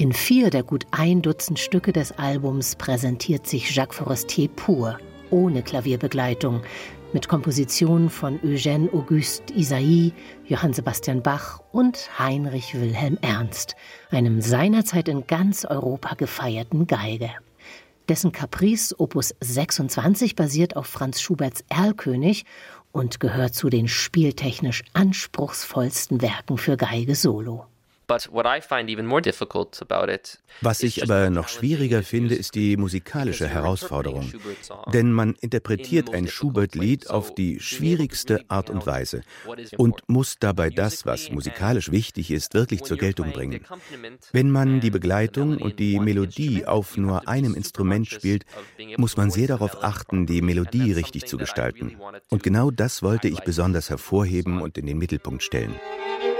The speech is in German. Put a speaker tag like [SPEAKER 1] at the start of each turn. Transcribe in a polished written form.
[SPEAKER 1] In 4 der gut 1 Dutzend Stücke des Albums präsentiert sich Jacques Forestier pur, ohne Klavierbegleitung, mit Kompositionen von Eugène Auguste Ysaÿe, Johann Sebastian Bach und Heinrich Wilhelm Ernst, einem seinerzeit in ganz Europa gefeierten Geiger. Dessen Caprice Opus 26 basiert auf Franz Schuberts Erlkönig und gehört zu den spieltechnisch anspruchsvollsten Werken für Geige solo.
[SPEAKER 2] Was ich aber noch schwieriger finde, ist die musikalische Herausforderung. Denn man interpretiert ein Schubert-Lied auf die schwierigste Art und Weise und muss dabei das, was musikalisch wichtig ist, wirklich zur Geltung bringen. Wenn man die Begleitung und die Melodie auf nur einem Instrument spielt, muss man sehr darauf achten, die Melodie richtig zu gestalten. Und genau das wollte ich besonders hervorheben und in den Mittelpunkt stellen.